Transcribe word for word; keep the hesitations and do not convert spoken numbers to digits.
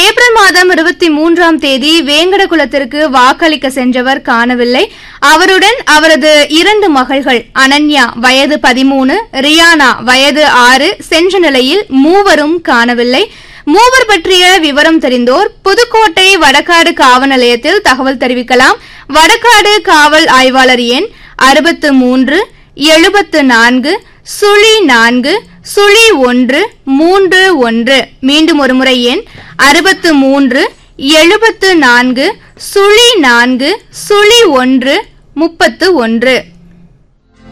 April மாதம் இருபத்தி மூன்றாம் தேதி வேங்கடகுலத்திற்கு வாக்களிக்க சென்றவர் காணவில்லை. அவருடன் அவரது இரண்டு மகள்கள் அனன்யா வயது பதிமூணு, ரியானா வயது ஆறு சென்ற நிலையில் மூவரும் காணவில்லை. மூவர் பற்றிய விவரம் தெரிந்தோர் புதுக்கோட்டை வடக்காடு காவல் நிலையத்தில் தகவல் தெரிவிக்கலாம். வடக்காடு காவல் ஆய்வாளர் எண் அறுபத்து மூன்று எழுபத்து நான்கு சுழி நான்கு சுழி ஒன்று மூன்று ஒன்று. மீண்டும் ஒருமுறை எண் அறுபத்து மூன்று எழுபத்து நான்கு சுழி நான்கு சுழி ஒன்று முப்பத்து ஒன்று.